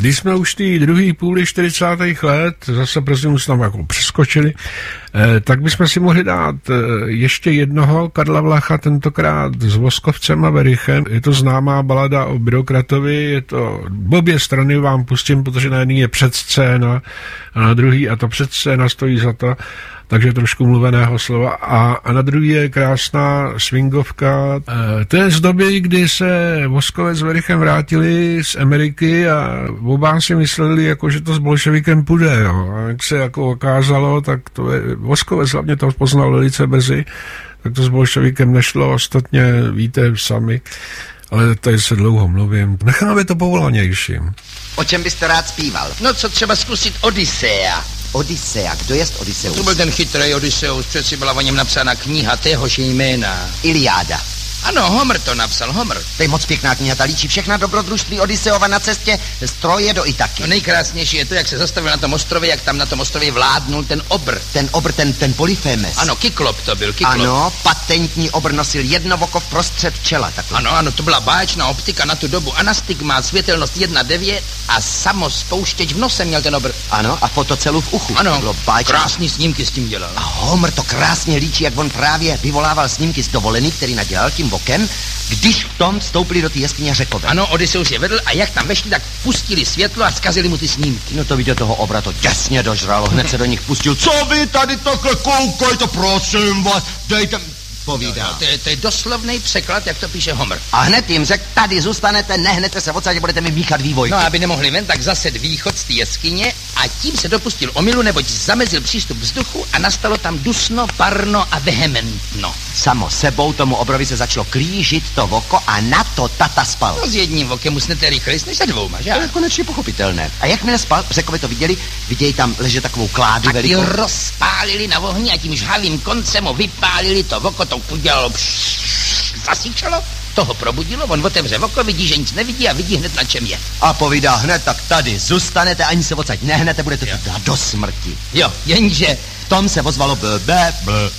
Když jsme už ty druhý půli 40. let, zase prosím už tam jako přeskočili, tak bychom si mohli dát ještě jednoho Karla Vlacha, tentokrát s Voskovcem a Werichem. Je to známá balada o byrokratovi, je to obě strany vám pustím, protože na jedný je předscéna a na druhý, a to předscéna stojí za to, takže trošku mluveného slova. A na druhý je krásná swingovka. To je z doby, kdy se Voskovec s Werichem vrátili z Ameriky a oba si mysleli, jako, že to s bolševikem půjde. Jo. A jak se jako okázalo, tak to je, Voskovec hlavně to poznal velice brzy, tak to s bolševikem nešlo, ostatně víte sami. Ale tady se dlouho mluvím. Necháme to povolanějším. O čem byste rád zpíval? No co třeba zkusit Odysea. Odysea, kdo je Odysseus? To byl ten chytrý Odysseus, přeci byla o něm napsána kniha téhož jména. Iliáda. Ano, Homer to napsal, Homer. To je moc pěkná kniha, ta líčí všechna dobrodružství Odysseova na cestě z Troje do Itaky. No nejkrásnější je to, jak se zastavil na tom ostrově, jak tam na tom ostrově vládnul ten obr. Ten Polyphemes. Ano, Kyklop to byl, Kyklop. Ano, patentní obr nosil jedno oko vprostřed čela. Takhle. Ano, to byla báječná optika na tu dobu. Anastigma, světelnost 1,9 a samospouštěč v nose měl ten obr. Ano, a fotocelu v uchu. Ano, krásný snímky s tím dělal. A Homer to krásně líčí, jak on právě vyvolával snímky z dovolený, který nadělal tím okem, když v tom vstoupili do té jeskyně Řekové. Ano, Odysseus je vedl a jak tam vešli, tak pustili světlo a zkazili mu ty snímky. No to vidět toho obra to těsně dožralo, hned se do nich pustil. Co vy tady takhle koukajte, prosím vás, dejte... Povídá. To je doslovný překlad, jak to píše Homer. A hned jim řekl, tady zůstanete, nehnete se odsaď, budete mi míchat vývoj. No, aby nemohli ven, tak zase východ z té jeskyně a tím se dopustil omylu, neboť zamezil přístup vzduchu a nastalo tam dusno, parno a vehementno. Samo sebou tomu obrovi se začalo klížit to oko a na to tata spal. No s jedním okem usnete rychleji než se dvouma, že? To je konečně pochopitelné. A jakmile spal, Řekové to viděli tam ležet takovou kládu velikou. A ti rozpálili na ohni a tím žhavým koncem ho vypálili to oko, to udělalo zasíčalo, toho probudilo, on otevře oko, vidí, že nic nevidí a vidí hned, na čem je. A povídá hned, tak tady zůstanete, ani se odsaď nehnete, budete tu do smrti. Jo, jenže v tom se ozvalo blbe.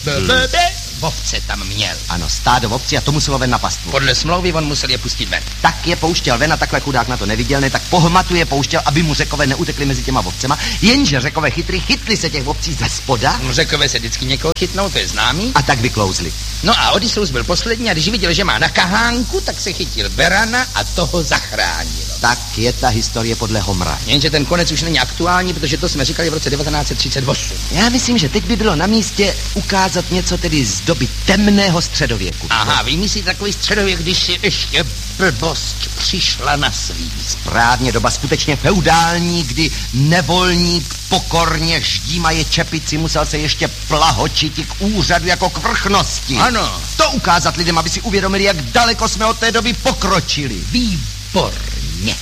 Ovce tam měl. Ano, stádo ovcí a to muselo ven na pastvu. Podle smlouvy on musel je pustit ven. Tak je pouštěl ven a takhle chudák na to neviděl, ne, tak pohmatu je pouštěl, aby mu Řekové neutekli mezi těma ovcema, jenže Řekové chytli se těch ovcí ze spoda. No, Řekové se vždycky někoho chytnou, to je známý. A tak vyklouzli. No a Odysseus byl poslední a když viděl, že má na kahánku, tak se chytil berana a toho zachránil. Tak je ta historie podle Homera. Jenže ten konec už není aktuální, protože to jsme říkali v roce 1938. Já myslím, že teď by bylo na místě ukázat něco tedy z doby temného středověku. Aha, vy myslíte takový středověk, když si ještě blbost přišla na svý. Správně, doba skutečně feudální, kdy nevolník pokorně ždímaje čepici musel se ještě plahočit k úřadu jako k vrchnosti. Ano. To ukázat lidem, aby si uvědomili, jak daleko jsme od té doby pokročili. Výborně.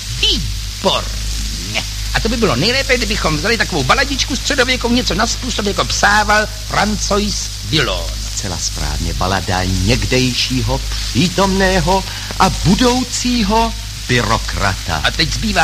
A to by bylo nejlépe, kdybychom vzali takovou baladičku středověkou, něco na způsob, jako psával Francois Villon. Zcela správně, balada někdejšího, přítomného a budoucího byrokrata. A teď zbývá